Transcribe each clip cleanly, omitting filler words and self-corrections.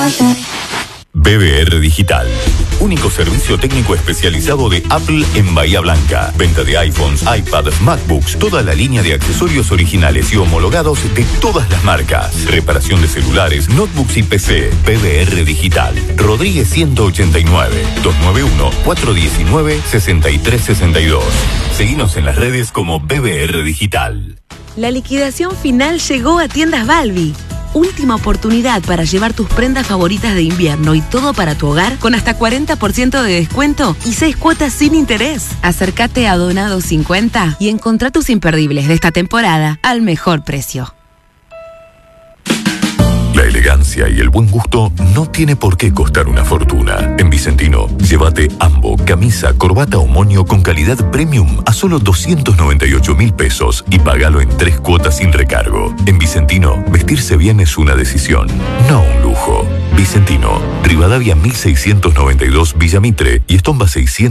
BBR Digital, único servicio técnico especializado de Apple en Bahía Blanca. Venta de iPhones, iPads, MacBooks, toda la línea de accesorios originales y homologados de todas las marcas. Reparación de celulares, notebooks y PC. BBR Digital, Rodríguez 189, 291-419-6362. Seguinos en las redes como BBR Digital. La liquidación final llegó a Tiendas Balbi. Última oportunidad para llevar tus prendas favoritas de invierno y todo para tu hogar con hasta 40% de descuento y 6 cuotas sin interés. Acércate a Donado 50 y encontrá tus imperdibles de esta temporada al mejor precio. La elegancia y el buen gusto no tiene por qué costar una fortuna. En Vicentino, llévate ambo, camisa, corbata o moño con calidad premium a solo 298.000 pesos y pagalo en 3 cuotas sin recargo. En Vicentino, vestirse bien es una decisión, no un lujo. Vicentino, Rivadavia 1692 Villa Mitre y Estomba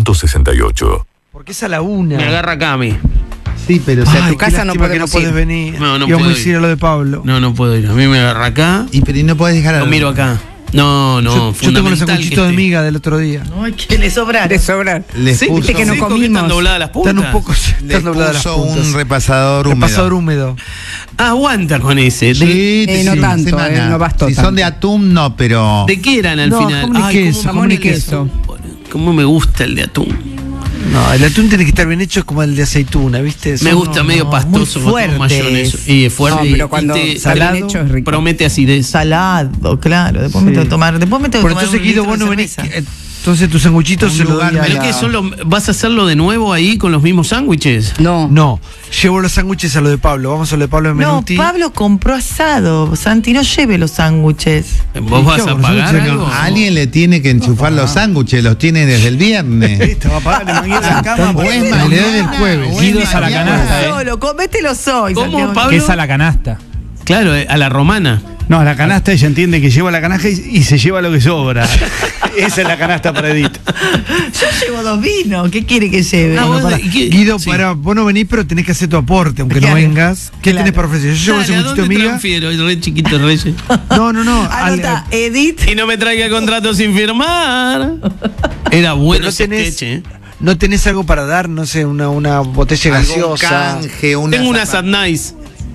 668. Porque es a la 1. Me agarra Cami. Sí, pero o sea, tu casa no podemos ir. Venir. No y vamos puedo a ir a lo de Pablo. No puedo ir. A mí me agarra acá. Y pero no podés dejar a... Lo miro acá. No, yo tengo los sanguchitos de miga del otro día. No, que le sobrar. Les sí, puso, que no comimos. Están dobladas las puntas. Están un poco dobladas las puntas. Un repasador húmedo. Aguanta con ese. Sí, no tanto, no bastó. Si tanto. son de atún, no, pero... ¿De qué eran al final? Jamón y queso. ¿Cómo me gusta el de atún? No, el atún tiene que estar bien hecho, es como el de aceituna, ¿viste? Me gusta medio pastoso, muy fuerte. mayonesa. Y es fuerte. No, pero cuando salado, hecho es rico. Promete acidez. Salado, claro. Después me tengo que tomar. Después me tengo que tomar. Entonces, Guido, vos no venís. Entonces tus sanguchitos se lo dan a ¿Pero qué son vas a hacerlo de nuevo ahí con los mismos sándwiches? No, llevo los sándwiches a lo de Pablo. Vamos a lo de Pablo en Menuti. No, Pablo compró asado. Santi, no lleve los sándwiches. ¿Vos vas a pagar algo? A alguien le tiene que enchufar los sándwiches, los tiene desde el viernes. Listo, va a pagar, le mangué la cama. Le doy el jueves. Guido es a la canasta, Solo, comételos hoy. ¿Cómo, Pablo? Que es a la canasta. Claro, a la romana. No, a la canasta ella entiende que lleva la canasta y se lleva lo que sobra. Esa es la canasta para Edith. Yo llevo 2 vinos. ¿Qué quiere que lleve? Guido, vos no venís, pero tenés que hacer tu aporte, aunque no vengas. ¿Qué tenés para ofrecer? Yo llevo ese sanguchito de miga. Transfiero, es re chiquito, Reyes. No. Anota, Edith. Y no me traiga contrato sin firmar. Era bueno ese sketch, ¿eh? ¿No tenés algo para dar? No sé, una botella gaseosa. Canje, Tengo una Sad Nice.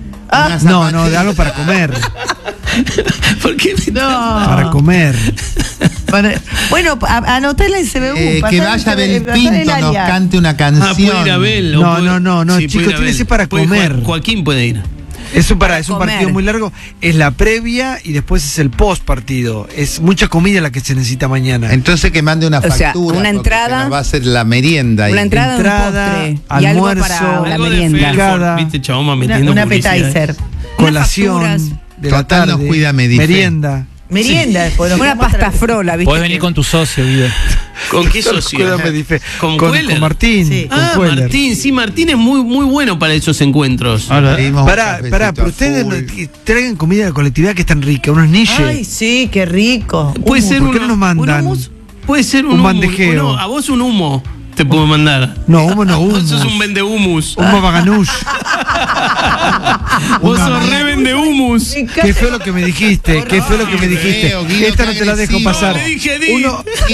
No, de algo para comer. ¿Por qué no? Para comer. Bueno, anotela en CBU. Que vaya Abel Pinto, nos cante una canción. Puede ir Abel. No, sí, chicos, tiene que ser para comer. Joaquín puede ir. Es un partido muy largo. Es la previa y después es el post partido. Es mucha comida la que se necesita mañana. Entonces que mande una factura. Una entrada. Va a ser la merienda. Una entrada, un postre, almuerzo, y algo para la algo merienda. ¿Viste, chabón, metiendo un appetizer. Colación de la tarde. Nos cuida merienda. Merienda después. Una pasta frola, ¿viste? Podés venir con tu socio, Guido. ¿Con qué socio? Con Martín. Sí. Martín. Sí, Martín es muy bueno para esos encuentros. Pará, pero ustedes traigan comida de la colectividad que es tan rica, unos niches. Ay, sí, qué rico. Puede ser ¿Por qué no nos mandan? Puede ser un bandejeo. A vos un humo te puedo mandar. No, humo no, humo. Vos sos un vende humus. Humo baganush. Vos sos re vende humus. Qué feo lo que me dijiste. Qué feo lo que me dijiste. Esta no te la dejo pasar. No, te dije Edith.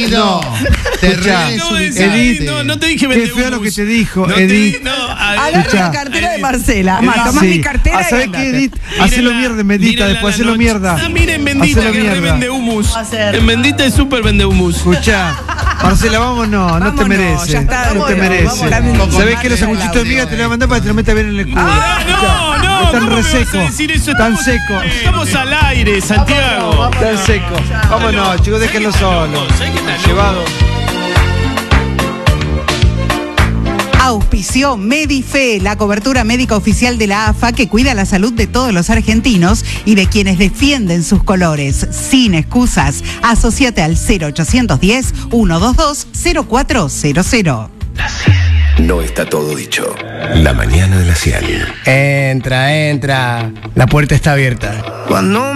No te dije vende humus. Qué feo lo que te dijo, Edith. Agarra la cartera de Marcela. Tomás mi cartera. ¿Sabés qué, Edith? Hacelo mierda en Bendita, después hacelo mierda. Miren Bendita, que re vende humus. En Bendita es súper vende humus. Escuchá, Marcela, vámonos, no te mereces. No te mereces. ¿Sabés que los sanguchitos de miga te lo voy a mandar para que te lo metas bien en el culo? No. Están resecos. Están secos. Estamos al aire, Santiago. Están secos. Vámonos, chicos, déjenlo solo. Llevado. Auspició Medife, la cobertura médica oficial de la AFA que cuida la salud de todos los argentinos y de quienes defienden sus colores. Sin excusas, asociate al 0810-122-0400. No está todo dicho. La mañana de la Ciel. Entra. La puerta está abierta. Cuando